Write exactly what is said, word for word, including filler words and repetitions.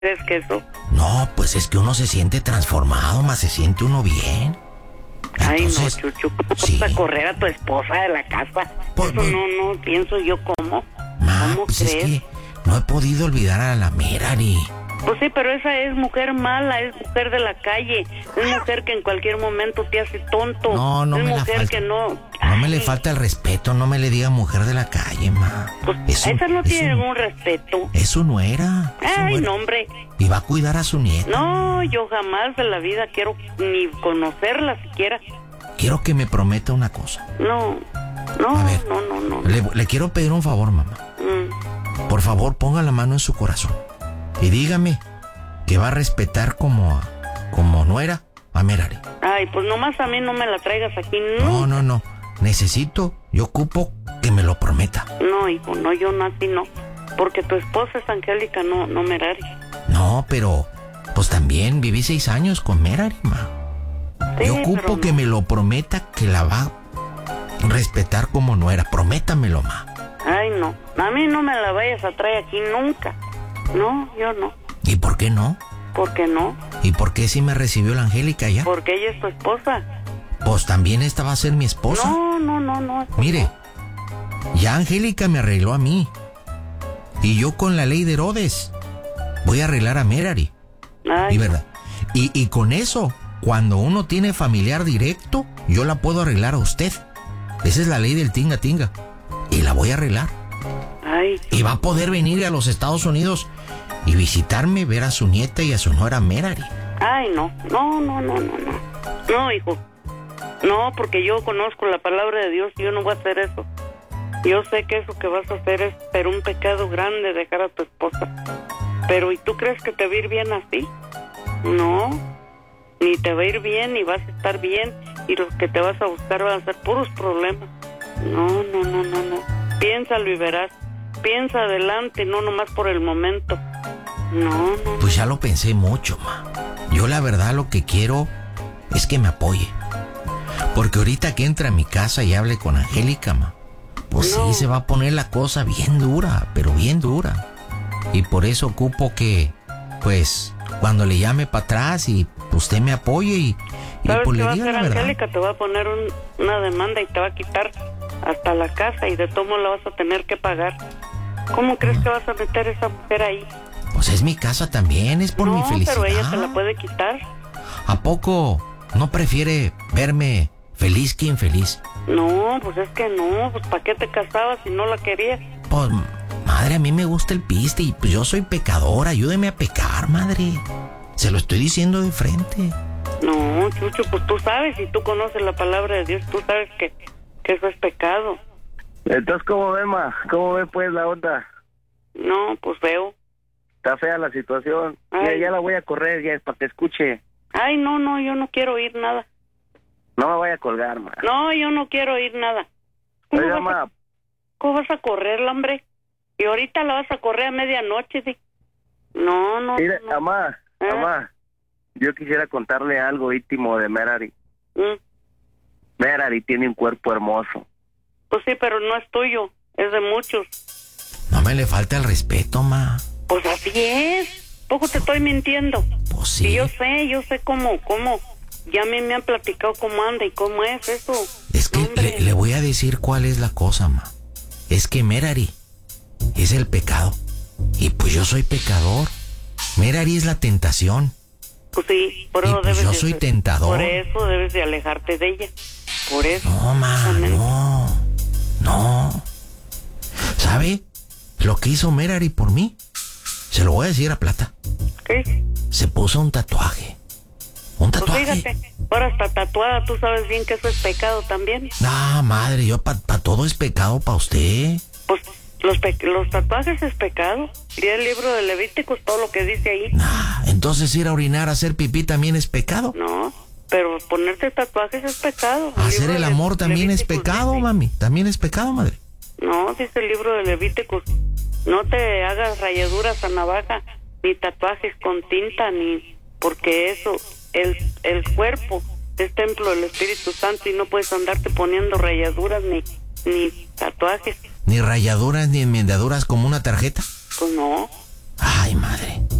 crees que eso? No, pues es que uno se siente transformado, más se siente uno bien. Entonces, ay, no, Chucho, ¿cómo sí. vas a correr a tu esposa de la casa? Por, eso por, no, no pienso yo cómo. Ma, ¿Cómo pues crees? es que no he podido olvidar a la Merari. Pues sí, pero esa es mujer mala, es mujer de la calle, es mujer que en cualquier momento te hace tonto. No, no es me la mujer falta. que no... No me Ay, le falta el respeto, no me le diga mujer de la calle, ma. Pues Eso- esa no eso- tiene ningún respeto. Eso no era. Eso Ay, era. no, hombre. Y va a cuidar a su nieta. No, yo jamás de la vida quiero ni conocerla siquiera. Quiero que me prometa una cosa. No, no, A ver. no, no, no. Le, le quiero pedir un favor, mamá. Mm. Por favor, ponga la mano en su corazón. Y dígame que va a respetar como a, como nuera a Merari. Ay, pues nomás a mí no me la traigas aquí, no. No, no, no. Necesito, yo ocupo que me lo prometa. No, hijo, no, yo no, así no. Porque tu esposa es Angélica, no, no Merari. No, pero pues también viví seis años con Merari, ma. Sí, Yo ocupo pero que no. me lo prometa que la va a respetar como nuera. Prométamelo, ma. Ay, no. A mí no me la vayas a traer aquí nunca. No, yo no. ¿Y por qué no? ¿Por qué no? ¿Y por qué si me recibió la Angélica ya? Porque ella es tu esposa. Pues también esta va a ser mi esposa. No, no, no, no. eso Mire, no. ya Angélica me arregló a mí. Y yo con la ley de Herodes voy a arreglar a Merari. Ay, Y verdad. Y, y con eso, cuando uno tiene familiar directo, yo la puedo arreglar a usted. Esa es la ley del tinga tinga. Y la voy a arreglar. ay, Y va a poder venir a los Estados Unidos y visitarme, ver a su nieta y a su nuera Merari. ay, no. No, no, no, no, no. No, hijo. No, porque yo conozco la palabra de Dios y yo no voy a hacer eso. Yo sé que eso que vas a hacer es pero un pecado grande, dejar a tu esposa. Pero ¿y tú crees que te va a ir bien así? No, ni te va a ir bien, ni vas a estar bien, y los que te vas a buscar van a ser puros problemas. No, no, no, no, no. Piénsalo y verás. Piensa adelante, no nomás por el momento. No, no. Pues ya lo pensé mucho, ma. Yo la verdad lo que quiero es que me apoye. Porque ahorita que entra a mi casa y hable con Angélica, ma, pues No. sí se va a poner la cosa bien dura, pero bien dura. Y por eso ocupo que, pues, cuando le llame para atrás y usted me apoye y, y ¿Sabes pues qué le va a diga hacer la verdad. Angélica? Te va a poner un- una demanda y te va a quitar hasta la casa y de todo modo la vas a tener que pagar. ¿Cómo crees que vas a meter a esa mujer ahí? Pues es mi casa también, es por no, mi felicidad. pero ella te la puede quitar. ¿A poco no prefiere verme feliz que infeliz? No, pues es que no, pues ¿para qué te casabas si no la querías? Pues, madre, a mí me gusta el piste y pues yo soy pecador, ayúdeme a pecar, madre. Se lo estoy diciendo de frente. No, Chucho, pues tú sabes y tú conoces la palabra de Dios, tú sabes que, que eso es pecado. Entonces, ¿cómo ve, ma? ¿Cómo ve, pues, la onda? No, pues veo. Está fea la situación. Ya, Ay. ya la voy a correr, ya, para que escuche. Ay, no, no, yo no quiero oír nada. No me vaya a colgar, ma. No, yo no quiero oír nada. ¿Cómo, Oiga, vas, a, ma, ¿Cómo vas a correr, hombre? Y ahorita la vas a correr a medianoche, ¿sí? No, no, mire, no. mamá, ¿Eh? mamá, yo quisiera contarle algo íntimo de Merari. Mm. Merari tiene un cuerpo hermoso. Pues sí, pero no es tuyo, es de muchos. No me le falta el respeto, ma. Pues así es. Poco te estoy mintiendo. Pues Y sí. yo sé, yo sé cómo, cómo. Ya a mí me han platicado cómo anda y cómo es eso. Es que Hombre. le, le voy a decir cuál es la cosa, ma. Es que Merari es el pecado. Y pues yo soy pecador. Merari es la tentación. Pues sí, por Y eso pues debes yo de- soy tentador. Por eso debes de alejarte de ella. Por eso. No, ma, Exactamente. no. No. ¿Sabe lo que hizo Merari por mí? Se lo voy a decir a Plata. ¿Qué? Se puso un tatuaje. Un Pues tatuaje. fíjate, ahora está tatuada, tú sabes bien que eso es pecado también. No, madre, yo para pa todo es pecado para usted. Pues los, pe- los tatuajes es pecado. Y el libro de Levíticos, todo lo que dice ahí. Nah, entonces ir a orinar, a hacer pipí también es pecado. No, pero ponerte tatuajes es pecado. El Hacer libro el de amor también es Levíticos pecado, dice. mami. También es pecado, madre. No, dice el libro de Levíticos, no te hagas rayaduras a navaja, ni tatuajes con tinta, ni porque eso, el, el cuerpo es templo del Espíritu Santo y no puedes andarte poniendo rayaduras ni, ni tatuajes. Ni rayaduras ni enmendaduras como una tarjeta. Pues no, Ay, madre.